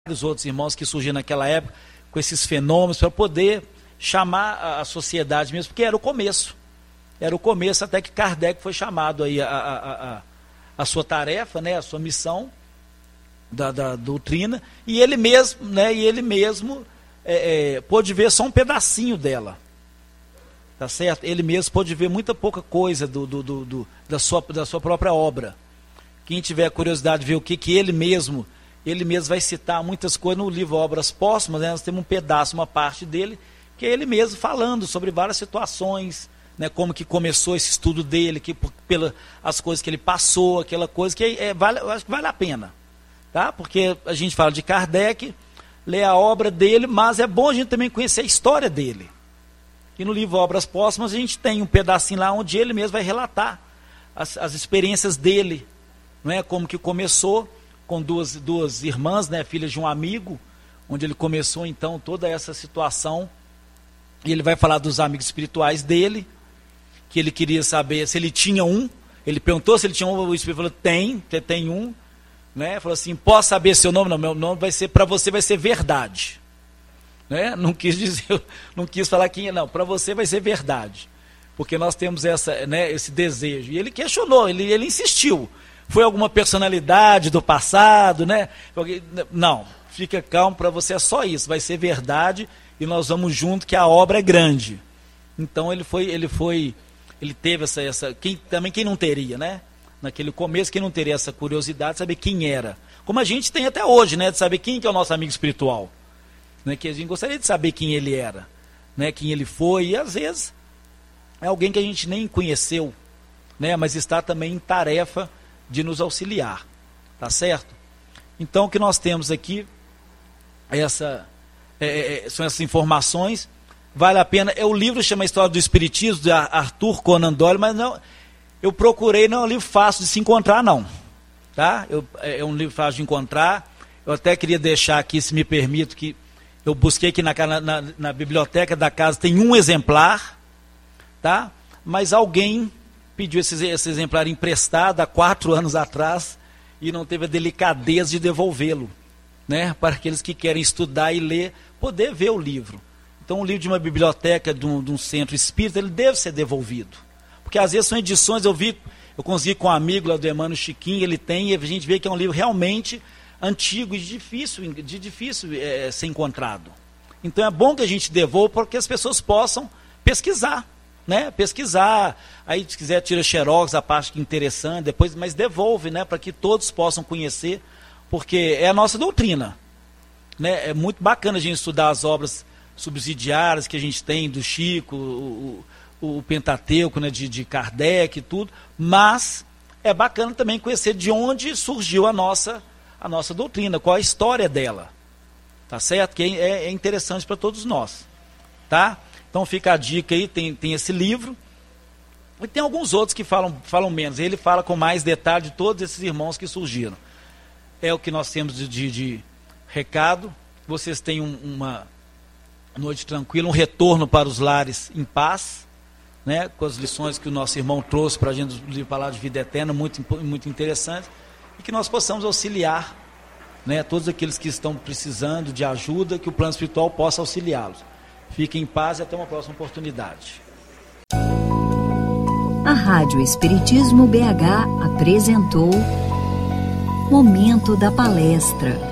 vários outros irmãos que surgiram naquela época com esses fenômenos para poder chamar a sociedade mesmo, porque era o começo. Era o começo até que Kardec foi chamado aí a sua tarefa, né, a sua missão da doutrina, e ele mesmo, né, pôde ver só um pedacinho dela. Tá certo? Ele mesmo pôde ver muita pouca coisa da sua própria obra. Quem tiver curiosidade de ver o que ele mesmo vai citar muitas coisas no livro Obras Póstumas, né? Nós temos um pedaço, uma parte dele, que é ele mesmo falando sobre várias situações, né? Como que começou esse estudo dele, as coisas que ele passou, aquela coisa que acho que vale a pena. Tá? Porque a gente fala de Kardec, lê a obra dele, mas é bom a gente também conhecer a história dele. E no livro Obras Póstumas a gente tem um pedacinho lá onde ele mesmo vai relatar as experiências dele, não é? Como que começou com duas irmãs, né, filhas de um amigo, onde ele começou então toda essa situação. E ele vai falar dos amigos espirituais dele, que ele queria saber se ele tinha um. Ele perguntou se ele tinha um, o Espírito falou, tem um, né? Falou assim, posso saber seu nome? Não, meu nome vai ser, para você vai ser verdade. Né? Não quis falar quem é, não, para você vai ser verdade, porque nós temos esse desejo, e ele questionou, ele insistiu, foi alguma personalidade do passado, né? Não, fica calmo, para você é só isso, vai ser verdade, e nós vamos junto, que a obra é grande. Então ele teve quem não teria, né? Naquele começo, quem não teria essa curiosidade de saber quem era, como a gente tem até hoje, né? De saber quem que é o nosso amigo espiritual. Né, que a gente gostaria de saber quem ele era, né, quem ele foi, e às vezes é alguém que a gente nem conheceu, né, mas está também em tarefa de nos auxiliar, tá certo? Então o que nós temos aqui, são essas informações, vale a pena, o livro chama História do Espiritismo, de Arthur Conan Doyle, mas não, eu procurei, não é um livro fácil de se encontrar não, tá? É um livro fácil de encontrar, eu até queria deixar aqui, se me permito, que eu busquei aqui na biblioteca da casa, tem um exemplar, tá? Mas alguém pediu esse exemplar emprestado há 4 anos atrás e não teve a delicadeza de devolvê-lo, né? Para aqueles que querem estudar e ler, poder ver o livro. Então, um livro de uma biblioteca, de um centro espírita, ele deve ser devolvido. Porque às vezes são edições, eu consegui com um amigo lá do Emmanuel Chiquinho, ele tem, e a gente vê que é um livro realmente antigo e de difícil ser encontrado. Então é bom que a gente devolva para que as pessoas possam pesquisar, né? Aí se quiser tira xerox, a parte que é interessante, depois, mas devolve, né? Para que todos possam conhecer, porque é a nossa doutrina, né? É muito bacana a gente estudar as obras subsidiárias que a gente tem do Chico, o Pentateuco, né? de Kardec e tudo, mas é bacana também conhecer de onde surgiu a nossa doutrina, qual a história dela, tá certo? Que é interessante para todos nós, tá? Então fica a dica aí, tem esse livro, e tem alguns outros que falam menos, ele fala com mais detalhe de todos esses irmãos que surgiram. É o que nós temos de recado, vocês tenham uma noite tranquila, um retorno para os lares em paz, né? Com as lições que o nosso irmão trouxe para a gente do livro Palavra de Vida Eterna, muito, muito interessante, e que nós possamos auxiliar, né, todos aqueles que estão precisando de ajuda, que o plano espiritual possa auxiliá-los. Fiquem em paz e até uma próxima oportunidade. A Rádio Espiritismo BH apresentou Momento da Palestra.